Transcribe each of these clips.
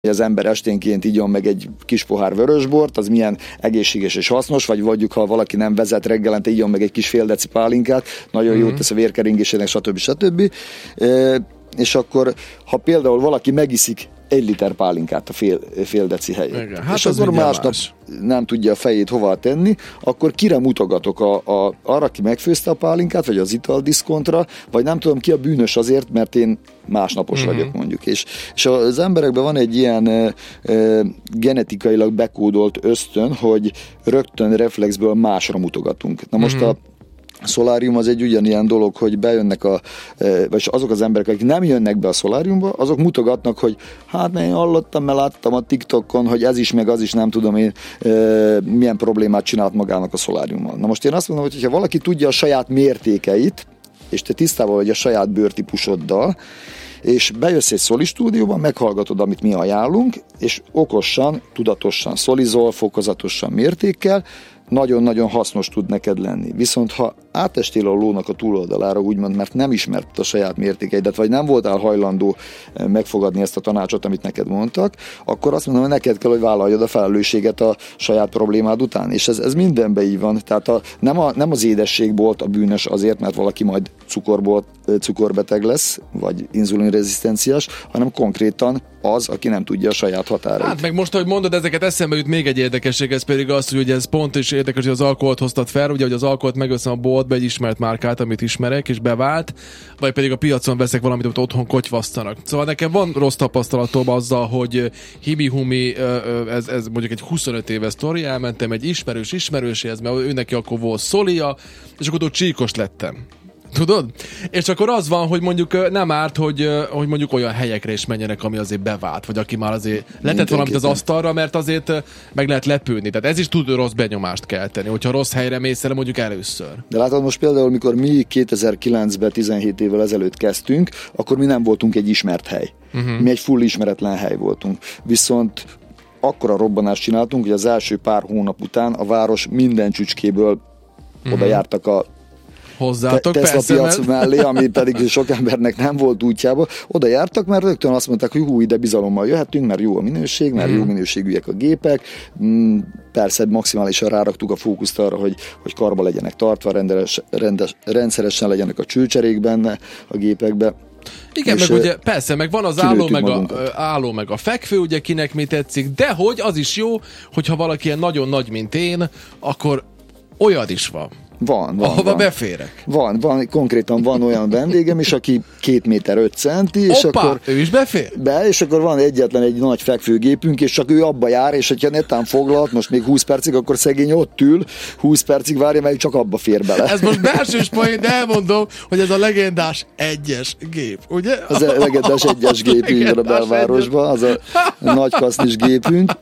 az ember esténként igyon meg egy kis pohár vörösbort, az milyen egészséges és hasznos, vagy mondjuk, ha valaki nem vezet reggelente, igyon meg egy kis fél deci pálinkát, nagyon jót tesz a vérkeringésének, stb. És akkor, ha például valaki megiszik 1 liter pálinkát a fél deci helyett, hát és akkor másnap nem tudja a fejét hova tenni, akkor kire mutogatok? Arra, ki megfőzte a pálinkát, vagy az italdiszkontra, vagy nem tudom ki a bűnös azért, mert én másnapos vagyok mondjuk. És az emberekben van egy ilyen genetikailag bekódolt ösztön, hogy rögtön reflexből másra mutogatunk. Na most a szolárium az egy ugyanilyen dolog, hogy bejönnek vagy azok az emberek, akik nem jönnek be a szoláriumba, azok mutogatnak, hogy hát én hallottam, mert láttam a TikTokon, hogy ez is, meg az is, nem tudom én milyen problémát csinált magának a szoláriummal. Na most én azt mondom, hogy ha valaki tudja a saját mértékeit, és te tisztában vagy a saját bőrtípusoddal, és bejössz egy szoli stúdióban, meghallgatod, amit mi ajánlunk, és okosan, tudatosan szolizol, fokozatosan mértékkel, nagyon-nagyon hasznos tud neked lenni. Viszont ha átestél a lónak a túloldalára, úgymond, mert nem ismerted a saját mértékeidet, vagy nem voltál hajlandó megfogadni ezt a tanácsot, amit neked mondtak, akkor azt mondom, hogy neked kell, hogy vállaljad a felelősséget a saját problémád után. És ez mindenben így van. Tehát nem az édesség volt a bűnös azért, mert valaki majd cukorbeteg lesz, vagy inzulinrezisztenciás, hanem konkrétan az, aki nem tudja a saját határait. Hát meg most, ahogy mondod, ezeket eszembe jut még egy érdekesség, ez pedig az, hogy ez pont is érdekes, hogy az alkoholt hoztad fel, ugye, hogy az alkoholt megveszem a boltba egy ismert márkát, amit ismerek, és bevált, vagy pedig a piacon veszek valamit, amit otthon kotyvasztanak. Szóval nekem van rossz tapasztalatom azzal, hogy himi-humi, ez mondjuk egy 25 éves sztori, elmentem egy ismerőséhez, mert ő neki akkor volt szolia, és akkor ott csíkos lettem. Tudod? És akkor az van, hogy mondjuk nem árt, hogy mondjuk olyan helyekre is menjenek, ami azért bevált, vagy aki már azért letett valamit az asztalra, mert azért meg lehet lepődni. Tehát ez is tud rossz benyomást kelteni, hogyha rossz helyre mész el, mondjuk először. De látod, most például, mikor mi 2009-ben 17 évvel ezelőtt kezdtünk, akkor mi nem voltunk egy ismert hely. Mi egy full ismeretlen hely voltunk. Viszont akkora robbanást csináltunk, hogy az első pár hónap után a város minden csücskéből oda jártak a hozzátok, Tesla piac mellé, ami pedig sok embernek nem volt útjába. Oda jártak, mert rögtön azt mondták, hogy ide bizalommal jöhetünk, mert jó a minőség, mert jó minőségűek a gépek. Persze maximálisan ráraktuk a fókuszt arra, hogy karba legyenek tartva, rendszeresen legyenek a csőcserék benne a gépekbe. Igen, meg ugye persze, meg van az álló meg a fekvő, ugye kinek mi tetszik, de hogy az is jó, hogyha valaki ilyen nagyon nagy, mint én, akkor olyan is van. Van. Ahova beférek. Van, konkrétan van olyan vendégem is, aki 2 méter 5 centi, és akkor ő is befér? És akkor van egyetlen egy nagy fekvőgépünk, és csak ő abba jár, és hogyha netán foglalt, most még 20 percig, akkor szegény ott ül, 20 percig várja, mert csak abba fér bele. Ez most belsős poén, de elmondom, hogy ez a legendás 1-es gép, ugye? Az a legendás 1-es gép így van a belvárosban, az a nagy kasznis gépünk,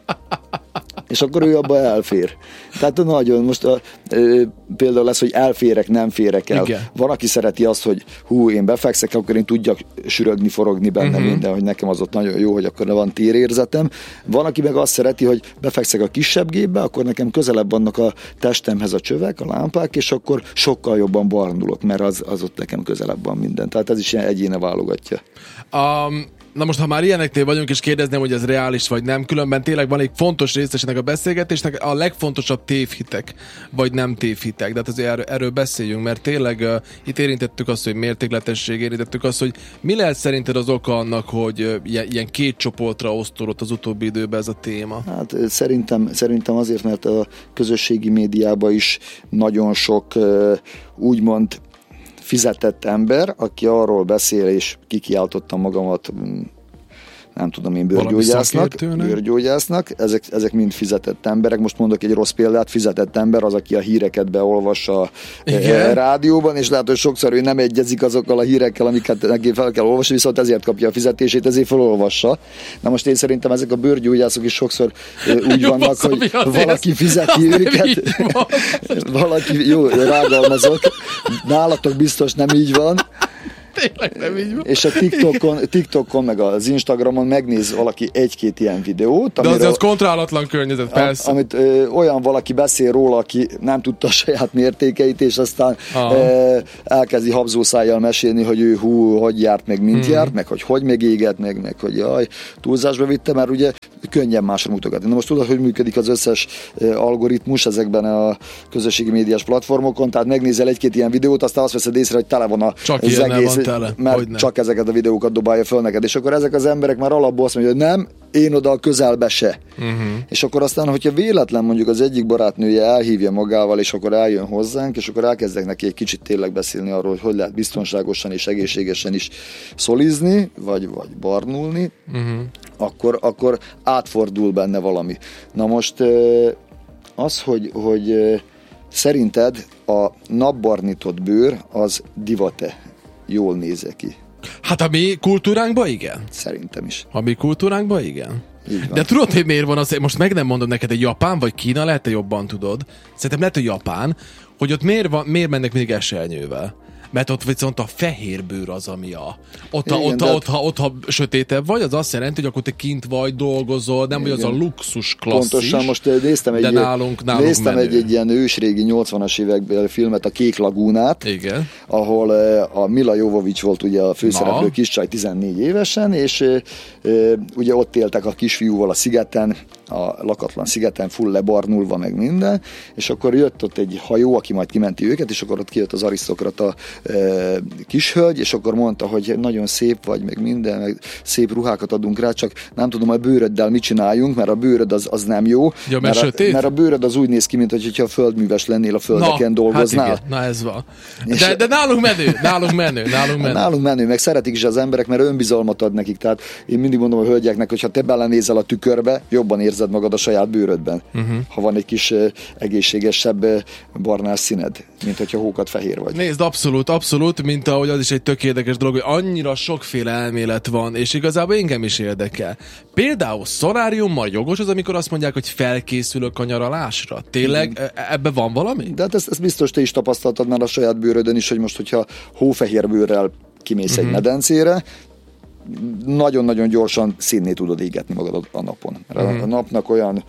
és akkor ő abba elfér. Tehát nagyon, most például lesz, hogy elférek, nem férek el. Igen. Van, aki szereti azt, hogy én befekszek, akkor én tudjak sürögni, forogni benne minden, hogy nekem az ott nagyon jó, hogy akkor van térérzetem. Van, aki meg azt szereti, hogy befekszek a kisebb gépbe, akkor nekem közelebb vannak a testemhez a csövek, a lámpák, és akkor sokkal jobban barnulok, mert az ott nekem közelebb van minden. Tehát ez is ilyen egyéne válogatja. Na most, ha már ilyeneknél vagyunk, és kérdezném, hogy ez reális vagy nem, különben tényleg van egy fontos részesének a beszélgetésnek, a legfontosabb tévhitek, vagy nem tévhitek. De hát azért erről beszéljünk, mert tényleg itt érintettük azt, hogy mértékletesség, érintettük azt, hogy mi lehet szerinted az oka annak, hogy ilyen 2 csoportra osztolott az utóbbi időben ez a téma? Hát szerintem azért, mert a közösségi médiában is nagyon sok úgymond fizetett ember, aki arról beszél, és kikiáltottam magamat, nem tudom én, bőrgyógyásznak. Ezek mind fizetett emberek. Most mondok egy rossz példát, fizetett ember az, aki a híreket beolvassa a rádióban, és látod, hogy sokszor ő nem egyezik azokkal a hírekkel, amiket neki fel kell olvasni, viszont ezért kapja a fizetését, ezért felolvassa. Na most én szerintem ezek a bőrgyógyászok is sokszor úgy vannak, hogy valaki fizeti őket. Valaki, jó, rágalmazok. Nálatok biztos nem így van. Tényleg nem így van. És a TikTokon meg az Instagramon megnéz valaki egy-két ilyen videót. De az kontrollálatlan környezet, persze. Amit olyan valaki beszél róla, aki nem tudta a saját mértékeit, és aztán elkezdi habzószájjal mesélni, hogy ő hogy járt, meg mint járt, meg hogy meg éget, meg hogy jaj, túlzásba vitte, mert ugye könnyen másra mutogatni. Na most tudod, hogy működik az összes algoritmus ezekben a közösségi médiás platformokon, tehát megnézel egy-két ilyen videót, aztán azt veszed észre, hogy tele van az egész, van tele. Mert csak ezeket a videókat dobálja föl neked, és akkor ezek az emberek már alapból azt mondja, hogy nem, én oda a közelbe se. És akkor aztán, hogyha véletlen mondjuk az egyik barátnője elhívja magával, és akkor eljön hozzánk, és akkor elkezdek neki egy kicsit tényleg beszélni arról, hogy lehet biztonságosan és egészségesen is szolizni, vagy barnulni, akkor átfordul benne valami. Na most az, hogy szerinted a napbarnított bőr az divat-e? Jól néz ki. Hát a mi kultúránkban igen. Szerintem is. A mi kultúránkban igen. De tudod, hogy miért van az, most meg nem mondom neked, hogy Japán vagy Kína, lehet, hogy jobban tudod. Szerintem lehet, hogy Japán, hogy ott miért mennek mindig esernyővel? Mert ott viszont a fehér bőr az, ami ott, ha sötétebb vagy, az azt jelenti, hogy akkor te kint vagy, dolgozol, nem vagy az a luxus klasszis. Pontosan, most néztem egy ilyen ősrégi 80-as évekbeli filmet, a Kék Lagúnát, igen. Ahol a Mila Jovovich volt ugye a főszereplő kiscsaj 14 évesen, és ugye ott éltek a kisfiúval a szigeten, a lakatlan szigeten, full lebarnulva meg minden, és akkor jött ott egy hajó, aki majd kimenti őket, és akkor ott kijött az arisztokrata kishölgy, és akkor mondta, hogy nagyon szép vagy, meg minden, meg szép ruhákat adunk rá, csak nem tudom, a bőröddel mit csináljunk, mert a bőröd az nem jó, ja, mert a bőröd az úgy néz ki, mint hogyha földműves lennél, a földeken dolgoznál. Hát igen, na ez van. De nálunk menő, meg szeretik is az emberek, mert önbizalmat ad nekik, tehát én mindig mondom a hölgyeknek, hogy ha te belenézel a tükörbe, jobban érzed magad a saját bőrödben, ha van egy kis egészségesebb barnás színed, mint hogyha hókat fehér vagy. Nézd, abszolút, mint ahogy az is egy tök érdekes dolog, hogy annyira sokféle elmélet van, és igazából engem is érdekel. Például szoláriummal jogos az, amikor azt mondják, hogy felkészülök a nyaralásra. Tényleg ebben van valami? De hát ezt biztos te is tapasztaltad már a saját bőrödön is, hogy most, hogyha hófehér bőrrel kimész egy medencére, nagyon-nagyon gyorsan színné tudod égetni magad a napon. A napnak olyan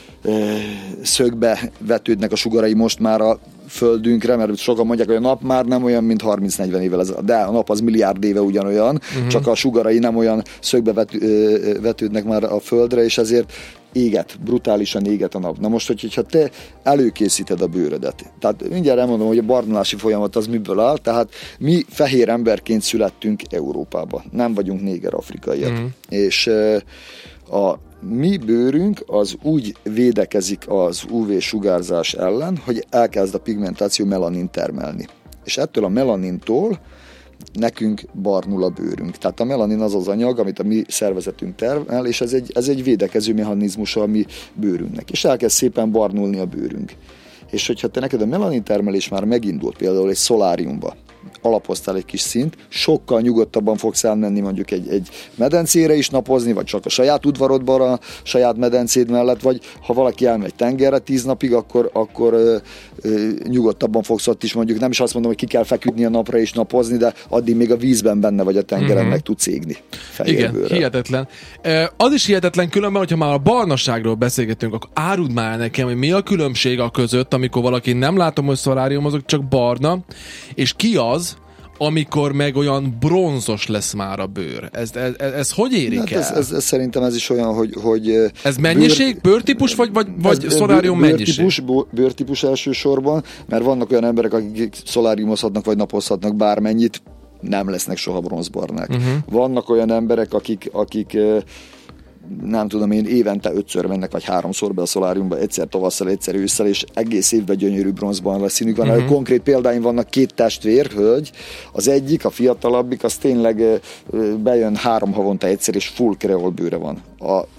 szögbe vetődnek a sugarai most már a földünkre, mert sokan mondják, hogy a nap már nem olyan, mint 30-40 évvel ezelőtt. De a nap az milliárd éve ugyanolyan, csak a sugarai nem olyan szögbe vetődnek már a földre, és ezért brutálisan éget a nap. Na most, hogyha te előkészíted a bőrödet, tehát mindjárt elmondom, hogy a barnulási folyamat az miből áll, tehát mi fehér emberként születtünk Európába, nem vagyunk néger afrikaiak. És a mi bőrünk az úgy védekezik az UV-sugárzás ellen, hogy elkezd a pigmentáció melanin termelni. És ettől a melanintól nekünk barnul a bőrünk. Tehát a melanin az az anyag, amit a mi szervezetünk termel, és ez egy védekező mechanizmus a mi bőrünknek. És elkezd szépen barnulni a bőrünk. És hogyha te neked a melanin termelés már megindult, például egy szoláriumba, alapoztál egy kis szint, sokkal nyugodtabban fogsz elmenni mondjuk egy medencére is napozni, vagy csak a saját udvarodban, a saját medencéd mellett, vagy ha valaki elmegy tengerre 10 napig, akkor nyugodtabban fogsz ott is, mondjuk nem is azt mondom, hogy ki kell feküdni a napra és napozni, de addig még a vízben benne vagy a tengeren meg tudsz égni. Igen, hihetetlen. Az is hihetetlen különben, hogyha már a barnaságról beszélgetünk, akkor áruld már nekem, hogy mi a különbség a között, amikor valaki nem látom, hogy szolárium, azok csak barna, és ki az, amikor meg olyan bronzos lesz már a bőr. Ez hogy érik el? Ez szerintem ez is olyan, hogy ez mennyiség? Bőrtípus, vagy szolárium mennyiség? Bőrtípus elsősorban, mert vannak olyan emberek, akik szoláriumozhatnak, vagy napozhatnak bármennyit, nem lesznek soha bronzbarnák. Vannak olyan emberek, akik nem tudom én, évente 5-ször mennek, vagy 3-szor be a szoláriumba, egyszer tavasszal, egyszer ősszel, és egész évben gyönyörű bronzbarna színük van. Konkrét példáim vannak, 2 testvér, hölgy, az egyik, a fiatalabbik, az tényleg bejön 3 havonta egyszer, és full kreol bőre van.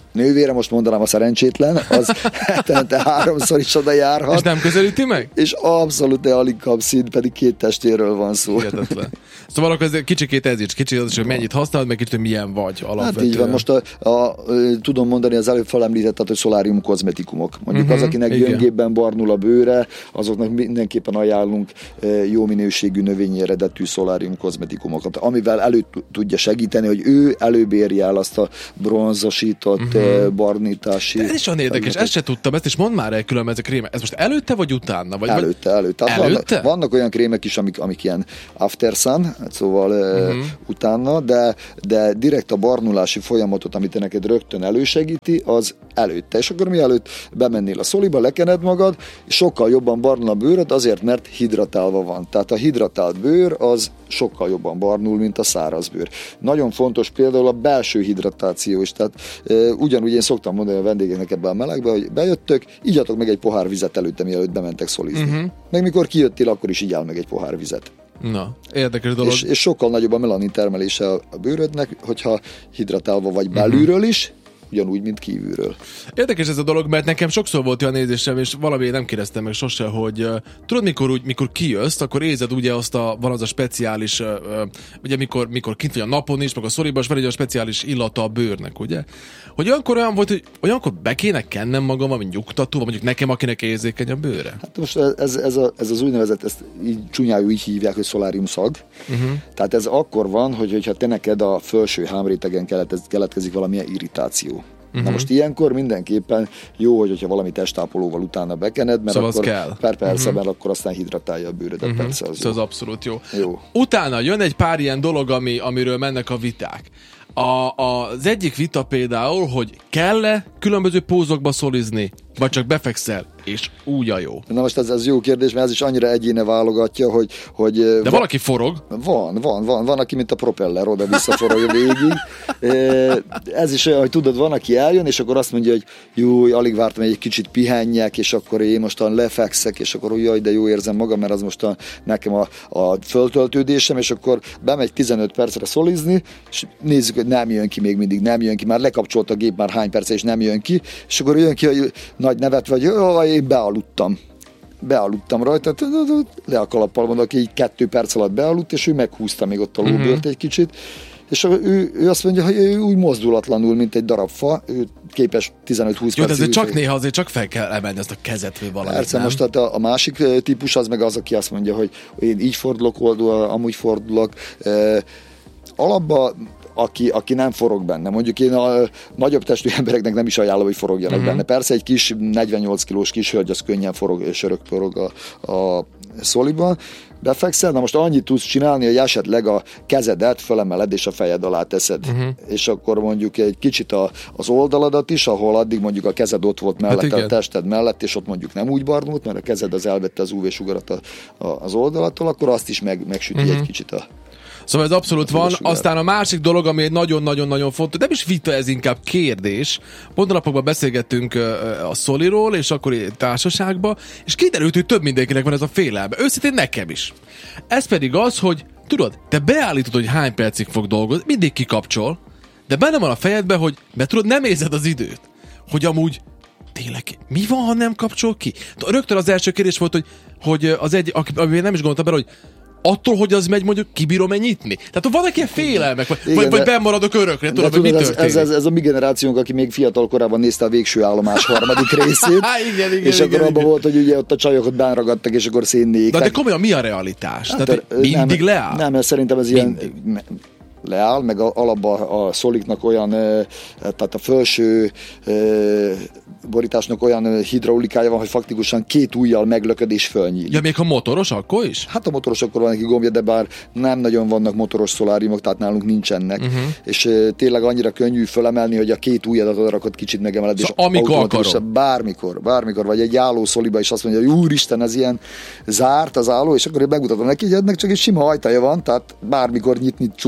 nővére, most mondanám a szerencsétlen, az hetente 3-szor is oda járhat. És nem közelíti meg? És abszolút alig kap szint, pedig 2 testéről van szó. Hihetetlen. Szóval akkor ez kicsikét ez is, kicsit az, hogy mennyit használod, meg kicsit, hogy milyen vagy alapvetően. Hát így van, most tudom mondani, az előbb felemlítetted, hogy szolárium kozmetikumok. Mondjuk az, akinek gyöngébben barnul a bőre, azoknak mindenképpen ajánlunk jó minőségű növényi eredetű szolárium kozmetikumokat, amivel elő tudja segíteni, hogy ő előbb érje el azt a bronzosított, barnítási... De ez is olyan érdekes, ezt se tudtam, ezt is mondd már el különben ezek krémek. Ez most előtte vagy utána? Vagy előtte. Előtte? Vannak olyan krémek is, amik ilyen after sun, szóval utána, de direkt a barnulási folyamatot, amit neked rögtön elősegíti, az előtte. És akkor mielőtt bemennél a szoliba, lekened magad, és sokkal jobban barnul a bőröd, azért, mert hidratálva van. Tehát a hidratált bőr az sokkal jobban barnul, mint a száraz bőr. Nagyon fontos például a belső hidratáció is. Tehát ugyanúgy én szoktam mondani a vendégeknek ebben a melegben, hogy bejöttök, igyatok meg egy pohár vizet előtte, mielőtt bementek szolizni. Meg mikor kijöttél, akkor is igyál meg egy pohár vizet. Na, érdekes dolog. És sokkal nagyobb a melanin termelése a bőrödnek, hogyha hidratálva vagy belülről is, ugyanúgy, mint kívülről. Érdekes ez a dolog, mert nekem sokszor volt olyan nézésem, és valami nem kérdeztem meg sose, hogy tudod, mikor kijössz, akkor érzed ugye van az a speciális, ugye mikor kint vagy a napon is, meg a szoriban is van egy a speciális illata a bőrnek, ugye? Hogy olyan volt, hogy olyankor be kéne kennem magam valami nyugtató, vagy mondjuk nekem, akinek érzékeny a bőre? Hát most ez az úgynevezett, ezt így csúnyául így hívják, hogy szolárium szag. Tehát ez akkor van, hogyha te neked a felső hámrétegen keletkezik valamilyen irritáció. Na most ilyenkor mindenképpen jó, hogyha valami testápolóval utána bekened, mert szóval akkor kell. Persze, mert akkor aztán hidratálja a bőrödet, persze az szóval jó. az abszolút jó. Utána jön egy pár ilyen dolog, amiről mennek a viták. Az egyik vita például, hogy kell-e különböző pózokba szolizni, vagy csak befekszel, és úgy a jó. Na most ez jó kérdés, mert ez is annyira egyéne válogatja, hogy de valaki forog. Van, aki mint a propeller, oda-vissza forog végig. Ez is olyan, hogy tudod, van, aki eljön, és akkor azt mondja, hogy jó, alig vártam, hogy egy kicsit pihenjek, és akkor én mostan lefekszek, és akkor jaj, de jó érzem magam, mert az mostan nekem a föltöltődésem, és akkor bemegy 15 percre szolizni, és nézzük, hogy nem jön ki még mindig, nem jön ki, már lekapcsolt a gép már hány perce, és nem jön ki, és akkor jön ki, hogy nagy nevet vagy, én bealudtam rajta, le a kalappal mondok, aki így 2 perc alatt bealudt, és ő meghúzta még ott a lóbőrt egy kicsit, és ő azt mondja, hogy ő úgy mozdulatlanul, mint egy darab fa, ő képes 15-20 percig. Jó, de azért csak néha azért csak fel kell emelni ezt a kezet, vagy valamit. Persze, most a másik típus az meg az, aki azt mondja, hogy én így fordulok oldalra, amúgy fordulok. Alapban aki nem forog benne. Mondjuk én a nagyobb testű embereknek nem is ajánlom, hogy forogjanak benne. Persze egy kis 48 kilós kis hölgy, az könnyen forog és örökporog a szoliban. Befekszel, na most annyit tudsz csinálni, hogy esetleg a kezedet fölemeled és a fejed alá teszed. És akkor mondjuk egy kicsit az oldaladat is, ahol addig mondjuk a kezed ott volt mellett, a tested mellett, és ott mondjuk nem úgy barnult, mert a kezed az elvette az UV-sugarat az oldalattól, akkor azt is megsüti egy kicsit Szóval ez abszolút van. Aztán a másik dolog, ami egy nagyon-nagyon-nagyon fontos, nem is vita, ez inkább kérdés. Pont a napokban beszélgettünk a szoliról, és akkor társaságban, és kiderült, hogy több mindenkinek van ez a félelme. Őszintén nekem is. Ez pedig az, hogy tudod, te beállítod, hogy hány percig fog dolgozni, mindig kikapcsol, de benne van a fejedben, hogy mert tudod, nem érzed az időt, hogy amúgy tényleg, mi van, ha nem kapcsol ki? Rögtön az első kérdés volt, hogy az egy, ami nem is gondoltam bele, hogy attól, hogy az megy, mondjuk kibírom-e nyitni? Tehát van egy ilyen félelmek, vagy bemaradok örökre, tudod, hogy mi történik? Ez a mi generációnk, aki még fiatal korában nézte a Végső állomás harmadik részét, és akkor abban volt, hogy ugye ott a csajokat bánragadtak, és akkor szénnék. De komolyan mi a realitás? Tehát mindig leáll? Nem, szerintem ez ilyen leáll, meg alapban a szoliknak olyan, tehát a felső borításnak olyan hidraulikája van, hogy faktikusan 2 ujjal meglököd és fölnyílik. Ja, még a motoros akkor is? Hát a motoros akkor van neki gombja, de bár nem nagyon vannak motoros szoláriumok, tehát nálunk nincsenek. És tényleg annyira könnyű fölemelni, hogy a 2 ujjadat oda rakod, kicsit megemeled, szóval és amikor akarod. Bármikor, vagy egy álló szoliba is azt mondja, hogy úristen, ez ilyen zárt az álló, és akkor én megmutatom neki, hogy ennek csak egy sima ajtaja van, tehát bármikor nyitni, csukni tudod.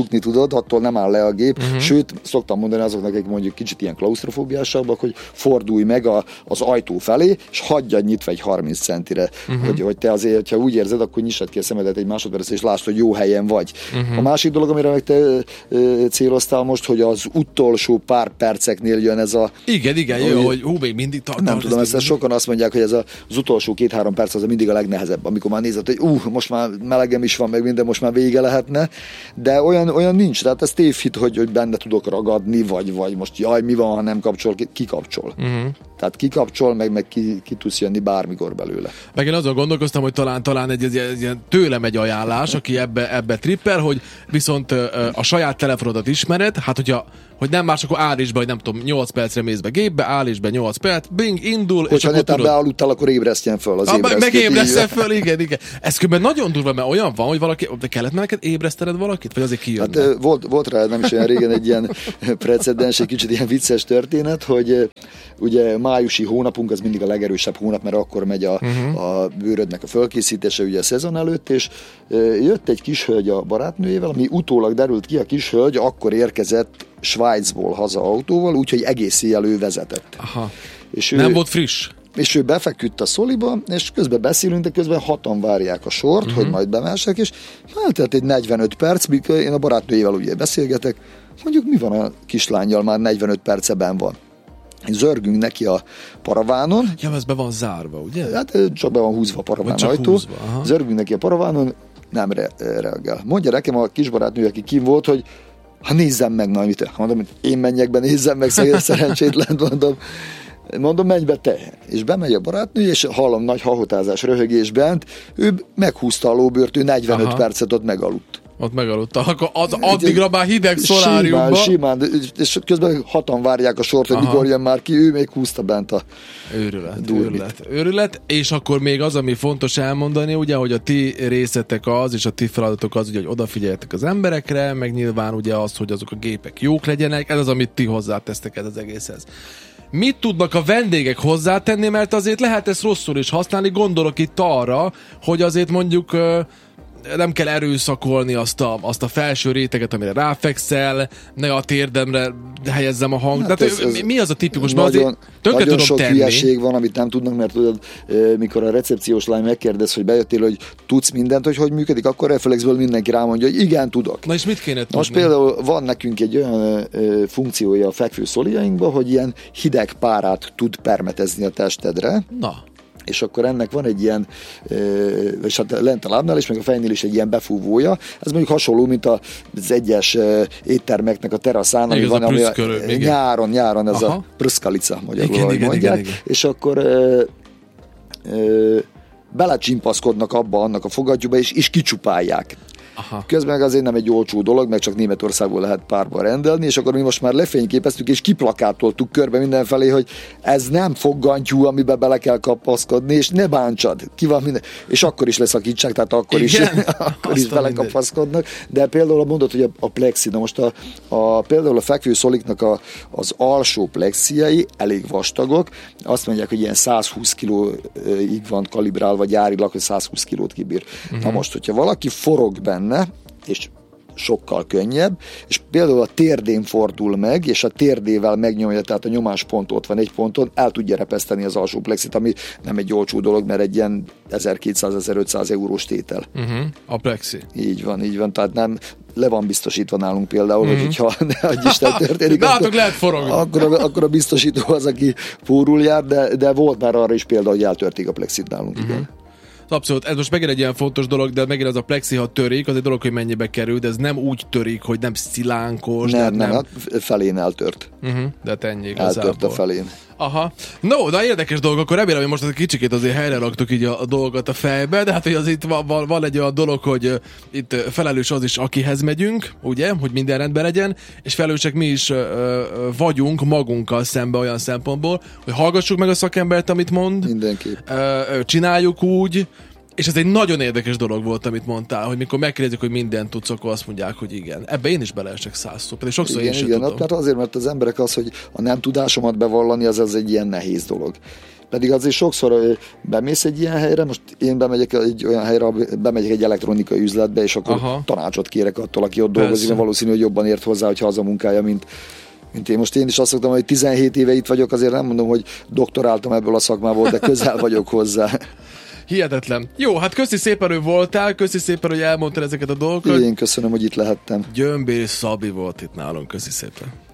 tudod, attól nem áll le a gép. Sőt, szoktam mondani azoknak, akik mondjuk kicsit ilyen klausztrofóbiásabbak, hogy fordulj meg az ajtó felé, és hagyjad nyitva egy 30 centire, hogy te azért, ha úgy érzed, akkor nyissad ki a szemedet egy másodpercre, és lásd, hogy jó helyen vagy. A másik dolog, amire meg te céloztál most, hogy az utolsó pár perceknél jön ez a... Igen, jó, hogy még mindig tart. Nem tudom, ezt sokan azt mondják, hogy ez az utolsó 2-3 perc az mindig a legnehezebb, amikor már nézed, hogy most már melegem is van, meg minden, most már vége lehetne, de olyan nincs, tehát ez tévhit, hogy benne tudok ragadni, vagy most jaj, mi van, ha nem kapcsol, kikapcsol. Tehát kikapcsol, meg ki tudsz jönni bármikor belőle. Meg én azon gondolkoztam, hogy talán egy ilyen tőlem egy ajánlás, aki ebbe tripper, hogy viszont a saját telefonodat ismered, hát hogy nem más, akkor állíts be, hogy nem tudom, 8 percre mész be gépbe, állíts be 8 perc, bing, indul, és akkor tudod... bealudtál, akkor ébresztjen föl az ébresztőt. Megébresztjen föl, igen. Ez különben nagyon durva, mert olyan van, hogy valaki, de kellett már neked ébresztened valakit, vagy azért kijönne? Hát volt rá nem is olyan régen egy ilyen precedens, egy kicsit ilyen vicces történet, hogy ugye májusi hónapunk az mindig a legerősebb hónap, mert akkor megy a bőrödnek a fölkészítése ugye a szezon előtt, és jött egy kis hölgy a barátnőjével, ami utólag derült ki, a kis hölgy akkor érkezett Svájcból haza autóval, úgyhogy egész éjjel ő vezetett. Aha. És nem volt friss? És ő befeküdt a szoliba, és közben beszélünk, de közben 6-an várják a sort, hogy majd bemássak, és eltelt egy 45 perc, mikor én a barátnőjével ugye beszélgetek, mondjuk mi van a kislánnyal, már 45 perce benn van. Zörgünk neki a paravánon. Ja, ez be van zárva, ugye? Hát csak be van húzva a paraván ajtó. Zörgünk neki a paravánon, nem reagál. Mondja nekem a kisbarátnő, aki kim volt, hogy nézzem meg, mit mondom, hogy én menjek be, nézzem meg, szerencsétlen, mondom, menj be te. És bemegy a barátnő, és hallom nagy hahotázás, röhögés bent, ő meghúzta a lóbőrt, ő 45 percet ott megaludt. Ott megaludta. Akkor addigra már hideg szoláriumban. Simán, és közben 6-an várják a sort, hogy mikor jön már ki, ő még húzta bent a Őrület. És akkor még az, ami fontos elmondani, ugye, hogy a ti részetek az, és a ti feladatok az, ugye, hogy odafigyeljetek az emberekre, meg nyilván ugye az, hogy azok a gépek jók legyenek, ez az, amit ti hozzátesztek ez az egészhez. Mit tudnak a vendégek hozzátenni, mert azért lehet ezt rosszul is használni, gondolok itt arra, hogy azért mondjuk nem kell erőszakolni azt a felső réteget, amire ráfekszel, ne a térdemre helyezzem a hang. Hát tehát mi az a tipikus? Nagyon sok hülyeség van, amit nem tudnak, mert tudod, mikor a recepciós lány megkérdez, hogy bejöttél, hogy tudsz mindent, hogy működik, akkor reflexből mindenki rámondja, hogy igen, tudok. Na és mit kéne tudni? Most például van nekünk egy olyan funkciója a fekvő szoliainkban, hogy ilyen hideg párát tud permetezni a testedre. Na. És akkor ennek van egy ilyen, és hát lent a lábnál is, meg a fejnél is egy ilyen befúvója. Ez mondjuk hasonló, mint az egyes éttermeknek a teraszán, ami van, ami nyáron ez a prüszkalica, magyarul, ahogy mondják. Igen. És akkor belecsimpaszkodnak abba annak a fogattyúba, és kicsupálják. Aha. Közben azért nem egy olcsó dolog, meg csak Németországból lehet párba rendelni, és akkor mi most már lefényképeztük, és kiplakátoltuk körbe mindenfelé, hogy ez nem foggantyú, amiben bele kell kapaszkodni, és ne bántsad, ki van minden, és akkor is leszakítsák, tehát akkor is belekapaszkodnak, de például mondod, hogy a plexi, na most például a fekvő szoliknak az alsó plexiai elég vastagok, azt mondják, hogy ilyen 120 kilóig van kalibrálva gyárilag, hogy 120 kilót kibír. Na most, hogyha valaki forog benne, és sokkal könnyebb, és például a térdén fordul meg, és a térdével megnyomja, tehát a nyomáspont ott van egy ponton, el tudja repeszteni az alsó plexit, ami nem egy olcsó dolog, mert egy ilyen 1200-1500 eurós tétel. A plexi. Így van, tehát nem le van biztosítva nálunk például, hogyha ne adj Isten történik, lehet forogni. Akkor a biztosító az, aki pórul jár, de volt már arra is példa, hogy eltörték a plexit nálunk, igen. Abszolút, ez most megint egy ilyen fontos dolog, de megint az a plexi, ha törik, az egy dolog, hogy mennyibe kerül, de ez nem úgy törik, hogy nem szilánkos. Nem, felén eltört. De ennyi igazából. Eltört a felén. Aha. No, de érdekes dolog, akkor remélem, hogy most egy kicsikét azért helyre raktuk így a dolgot a fejbe, de hát hogy az itt van egy olyan dolog, hogy itt felelős az is, akihez megyünk, ugye, hogy minden rendben legyen, és felelősek mi is vagyunk magunkkal szembe olyan szempontból, hogy hallgassuk meg a szakembert, amit mond. Mindenképp. Csináljuk úgy, és ez egy nagyon érdekes dolog volt, amit mondtál, hogy mikor megkérdezik, hogy mindent tudsz, akkor azt mondják, hogy igen. Ebbe én is beleesek 100-szor, pedig sokszor igen, én sem tudom. Hát azért, mert az emberek az, hogy a nem tudásomat bevallani, az egy ilyen nehéz dolog. Pedig azért sokszor bemész egy ilyen helyre, most én bemegyek egy olyan helyre, bemegyek egy elektronikai üzletbe, és akkor tanácsot kérek attól, aki ott dolgozik, mert valószínű, hogy jobban ért hozzá, hogyha az a munkája, mint én. Most én is azt szoktam, hogy 17 éve itt vagyok, azért nem mondom, hogy doktoráltam ebből a szakmából, de közel vagyok hozzá. Hihetetlen. Jó, hát köszi szépen, hogy voltál, köszi szépen, hogy elmondtad ezeket a dolgokat. Én köszönöm, hogy itt lehettem. Gyömbér Szabi volt itt nálunk, köszi szépen.